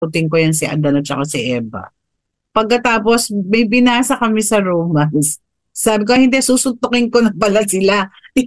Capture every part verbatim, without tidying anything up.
puting ko yan si Adan at saka si Eva. Pagkatapos, may binasa kami sa Romans. Sabi ko, hindi, susuntukin ko na pala sila.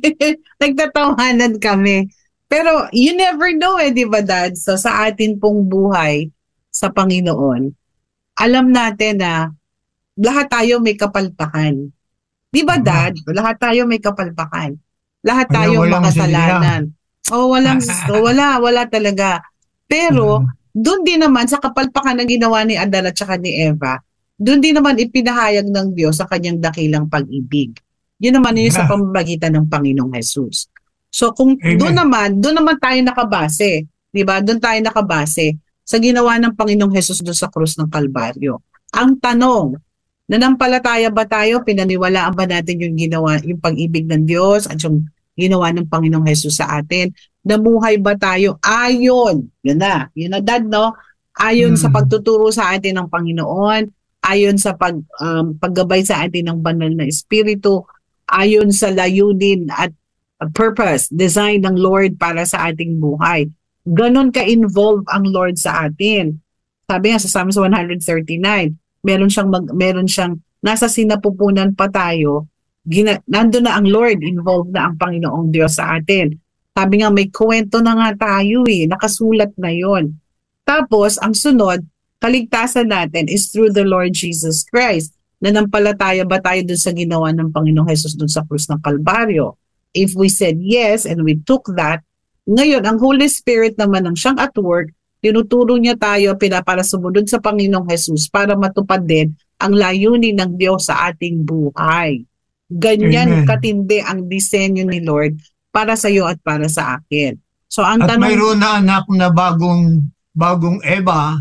Nagtatawanan kami. Pero you never know eh, di ba, Dad? So sa atin pong buhay sa Panginoon, alam natin na lahat tayo may kapalpakan. Di ba, Dad? Lahat tayo may kapalpakan. Lahat tayo makasalanan. O, oh, walang, oh, wala, wala talaga. Pero, doon din naman sa kapalpakan na ginawa ni Adan at saka ni Eva, doon din naman ipinahayag ng Diyos sa kanyang dakilang pag-ibig. Yun naman yun sa pamamagitan ng Panginoong Jesus. So kung doon naman, doon naman tayo nakabase, di ba? Doon tayo nakabase sa ginawa ng Panginoong Jesus doon sa krus ng Kalbaryo. Ang tanong, nanampalataya ba tayo? Pinaniwalaan ba natin yung ginawa, yung pag-ibig ng Diyos at yung ginawa ng Panginoong Jesus sa atin? Namuhay ba tayo ayon? Yun na, yun na, Dad, no? Ayon hmm. sa pagtuturo sa atin ng Panginoon, ayon sa pag, um, paggabay sa atin ng banal na Espiritu, ayon sa layunin at purpose, design ng Lord para sa ating buhay. Ganon ka-involve ang Lord sa atin. Sabi nga sa Psalms one thirty-nine, meron siyang, mag, meron siyang nasa sinapupunan pa tayo, gina, nandun na ang Lord, involved na ang Panginoong Diyos sa atin. Sabi nga may kwento na nga tayo eh, nakasulat na yon. Tapos, ang sunod, kaligtasan natin is through the Lord Jesus Christ. Nanampalataya ba tayo dun sa ginawa ng Panginoong Jesus dun sa krus ng Kalbaryo? If we said yes and we took that, ngayon, ang Holy Spirit naman ang siyang at work, tinuturo niya tayo para sumunod sa Panginoong Jesus para matupad din ang layunin ng Diyos sa ating buhay. Ganyan Amen. Katindi ang disenyo ni Lord para sa iyo at para sa akin. So ang at tanong, mayroon na anak na bagong bagong Eva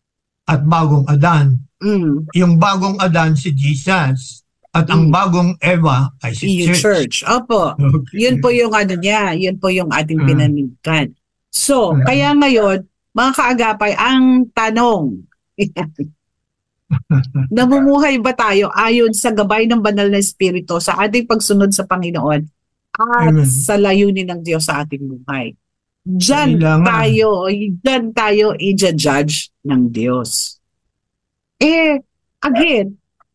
at bagong Adan. Mm. Yung bagong Adan si Jesus at mm. ang bagong Eva ay si yung church. church. Opo. Okay. Yun po yung ano niya, yun po yung ating mm. pinaningkan. So, mm. kaya ngayon, mga kaagapay, ang tanong, namumuhay ba tayo ayon sa gabay ng banal na Espiritu sa ating pagsunod sa Panginoon at Amen. Sa layunin ng Diyos sa ating buhay? Diyan tayo, diyan tayo i-judge ng Diyos. Eh, again,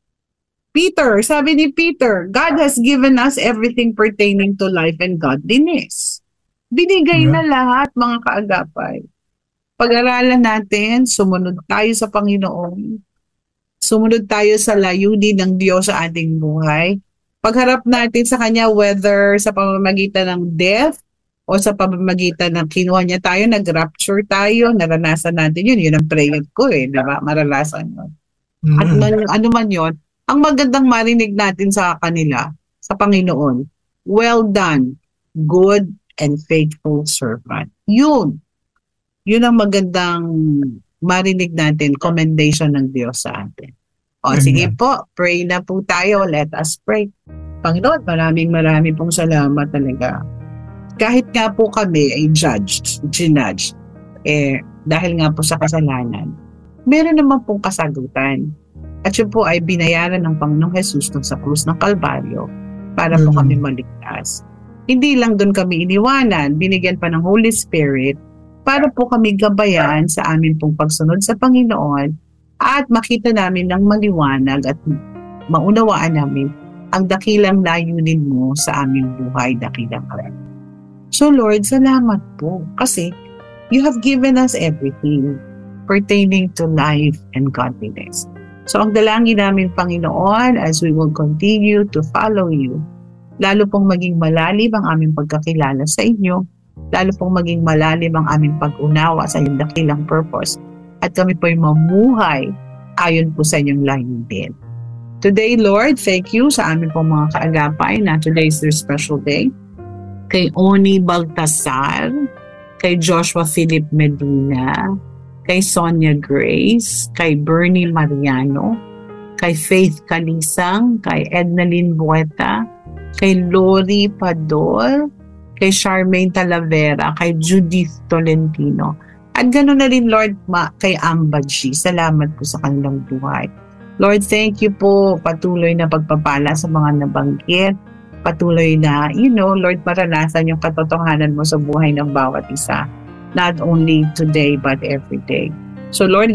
Peter, sabi ni Peter, God has given us everything pertaining to life and godliness. Binigay yeah. na lahat, mga kaagapay. Pag-aralan natin, sumunod tayo sa Panginoon. Sumunod tayo sa layunin ng Diyos sa ating buhay. Pagharap natin sa Kanya, whether sa pamamagitan ng death, o sa pamamagitan ng kinuha niya tayo, nag-rapture tayo, naranasan natin yun. Yun ang prayer ko eh, di ba? Maranasan yun. Mm-hmm. At man, ano man yun, ang magandang marinig natin sa kanila, sa Panginoon, well done, good and faithful servant. Yun. Yun ang magandang marinig natin, commendation ng Diyos sa atin. O mm-hmm. sige po, pray na po tayo. Let us pray. Panginoon, maraming maraming pong salamat talaga. Kahit nga po kami ay judged, ginudged, eh, dahil nga po sa kasalanan, meron naman pong kasagutan. At yun po ay binayaran ng Panginoong Jesus sa krus ng Kalbaryo para mm-hmm. po kami maligtas. Hindi lang doon kami iniwanan, binigyan pa ng Holy Spirit para po kami gabayan sa amin pong pagsunod sa Panginoon at makita namin ng maliwanag at maunawaan namin ang dakilang layunin mo sa aming buhay, dakilang kalan. So Lord, salamat po kasi you have given us everything pertaining to life and godliness. So ang dalangin namin, Panginoon, as we will continue to follow you, lalo pong maging malalim ang aming pagkakilala sa inyo, lalo pong maging malalim ang aming pag-unawa sa inyong dakilang purpose, at kami po'y mamuhay ayon po sa inyong layunin. Today, Lord, thank you sa aming pong mga kaagapay na today is their special day. Kay Oni Baltasar, kay Joshua Philip Medina, kay Sonia Grace, kay Bernie Mariano, kay Faith Kalisang, kay Ednalyn Bueta, kay Lori Pador, kay Charmaine Talavera, kay Judith Tolentino. At ganoon na rin, Lord, ma- kay Ambaji. Salamat po sa kanilang buhay. Lord, thank you po, patuloy na pagpapala sa mga nabanggit. Patuloy na, you know, Lord, maranasan yung katotohanan mo sa buhay ng bawat isa. Not only today, but every day. So Lord,